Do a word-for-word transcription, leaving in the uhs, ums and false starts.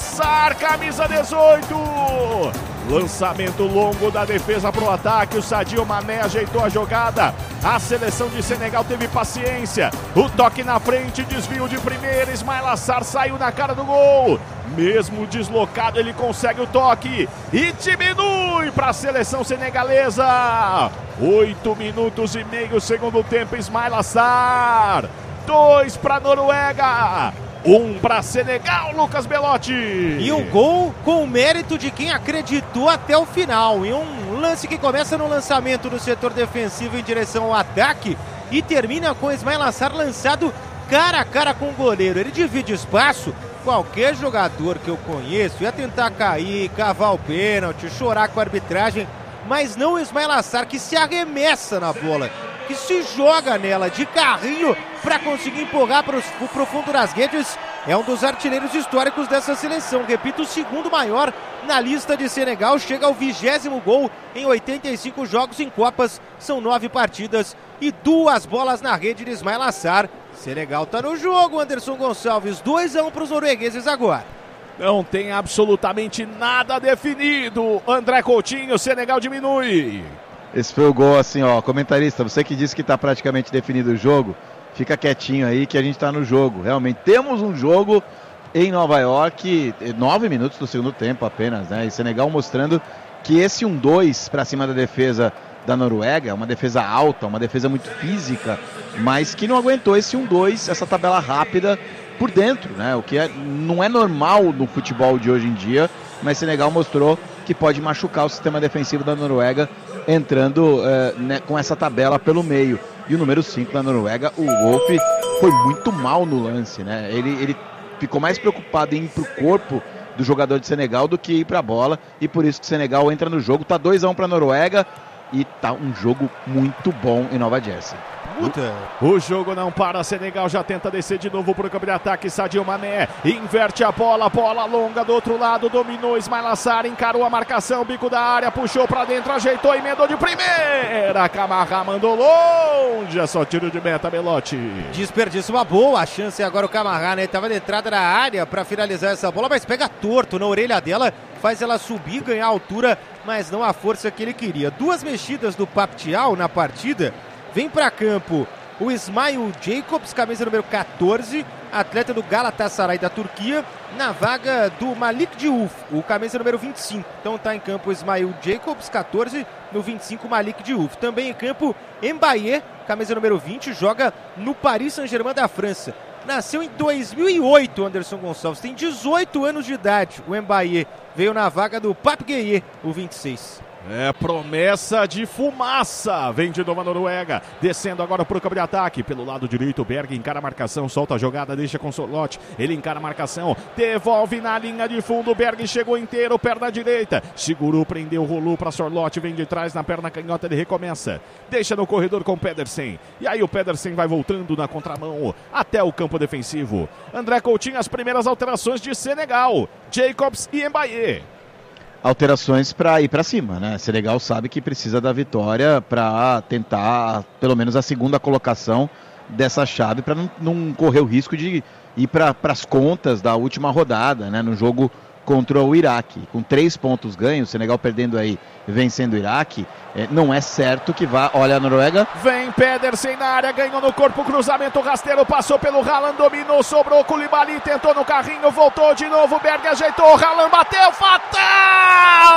Sarr, camisa dezoito. Lançamento longo da defesa para o ataque, o Sadio Mané ajeitou a jogada, a seleção de Senegal teve paciência, o toque na frente, desvio de primeira, Ismaila Sarr saiu na cara do gol, mesmo deslocado ele consegue o toque e diminui para a seleção senegalesa. Oito minutos e meio, segundo tempo, Ismaila Sarr, dois para a Noruega. Um para Senegal, Lucas Belotti. E um gol com o mérito de quem acreditou até o final. E um lance que começa no lançamento do setor defensivo em direção ao ataque e termina com Ismaila Sarr lançado cara a cara com o goleiro. Ele divide espaço. Qualquer jogador que eu conheço ia tentar cair, cavar o pênalti, chorar com a arbitragem. Mas não o Ismaila Sarr, que se arremessa na bola, que se joga nela de carrinho para conseguir empurrar para o fundo das redes. É um dos artilheiros históricos dessa seleção. Repito, o segundo maior na lista de Senegal. Chega ao vigésimo gol em oitenta e cinco jogos em Copas. São nove partidas e duas bolas na rede de Ismaila Sarr. Senegal tá no jogo, Anderson Gonçalves. dois a um para os noruegueses agora. Não tem absolutamente nada definido. André Coutinho, Senegal diminui. Esse foi o gol, assim, ó, comentarista, você que disse que está praticamente definido o jogo, fica quietinho aí que a gente está no jogo. Realmente, temos um jogo em Nova York, nove minutos do segundo tempo apenas, né? E Senegal mostrando que esse um dois para cima da defesa da Noruega, uma defesa alta, uma defesa muito física, mas que não aguentou esse um dois, essa tabela rápida por dentro, né? O que é, não é normal no futebol de hoje em dia, mas Senegal mostrou que pode machucar o sistema defensivo da Noruega entrando uh, né, com essa tabela pelo meio. E o número cinco da Noruega, o Wolf, foi muito mal no lance, né? Ele, ele ficou mais preocupado em ir pro corpo do jogador de Senegal do que ir pra bola, e por isso que o Senegal entra no jogo. Tá dois a um pra Noruega e tá um jogo muito bom em Nova Jersey. O, o jogo não para, Senegal já tenta descer de novo para o campo de ataque, Sadio Mané inverte a bola, bola longa do outro lado, dominou Ismaila Sarr, encarou a marcação, bico da área, puxou para dentro, ajeitou, emendou de primeira, Camarra mandou longe, é só tiro de meta, Belotti. Desperdício, uma boa chance agora o Camarra, né, estava de entrada na área para finalizar essa bola, mas pega torto na orelha dela, faz ela subir, ganhar altura, mas não a força que ele queria. Duas mexidas do Pape Thiaw na partida. Vem para campo o Ismail Jacobs, camisa número quatorze, atleta do Galatasaray da Turquia, na vaga do Malik Diouf, o camisa número vinte e cinco. Então está em campo o Ismail Jacobs, quatorze, no vinte e cinco Malik Diouf. Também em campo Mbaye, camisa número vinte, joga no Paris Saint-Germain da França. Nasceu em dois mil e oito, Anderson Gonçalves, tem dezoito anos de idade. O Mbaye veio na vaga do Pape Gueye, o vinte e seis. É promessa de fumaça, vem de novo a Noruega, descendo agora para o campo de ataque, pelo lado direito, Berg encara a marcação, solta a jogada, deixa com Sorloth, ele encara a marcação, devolve na linha de fundo, Berg chegou inteiro, perna direita, segurou, prendeu, rolou para Sorloth, vem de trás na perna canhota, ele recomeça, deixa no corredor com o Pedersen, e aí o Pedersen vai voltando na contramão, até o campo defensivo. André Coutinho, as primeiras alterações de Senegal, Jacobs e Mbaye. Alterações para ir para cima, né? Senegal sabe que precisa da vitória para tentar pelo menos a segunda colocação dessa chave, para não, não correr o risco de ir para as contas da última rodada, né? No jogo contra o Iraque. Com três pontos ganhos, o Senegal perdendo aí, vencendo o Iraque, é, não é certo que vá. Olha a Noruega. Vem Pedersen na área, ganhou no corpo, cruzamento rasteiro, passou pelo Haaland, dominou, sobrou Koulibaly, tentou no carrinho, voltou de novo, Berg ajeitou, Haaland bateu, fatal!